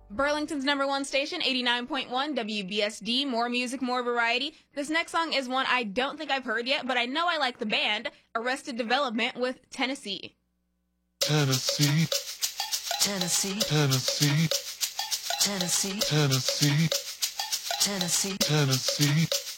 Burlington's number one station, 89.1 WBSD. More music, more variety. This next song is one I don't think I've heard yet, but I know I like the band, Arrested Development with Tennessee. Tennessee, Tennessee, Tennessee, Tennessee, Tennessee, Tennessee, Tennessee.